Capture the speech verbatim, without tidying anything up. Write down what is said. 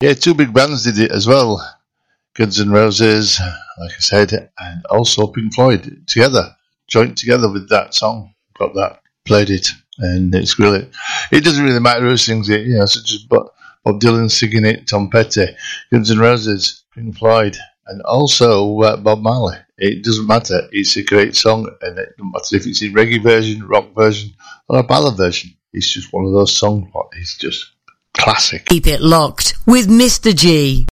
Yeah, two big bands did it as well. Guns N' Roses, like I said, and also Pink Floyd together, joined together with that song. Got that, played it, and it's really. It doesn't really matter who sings it, you know, such as Bob Dylan singing it, Tom Petty, Guns N' Roses, Pink Floyd, and also uh, Bob Marley. It doesn't matter. It's a great song, and it doesn't matter if it's in reggae version, rock version, or a ballad version. It's just one of those songs. It's just classic. Keep it locked with Mister G.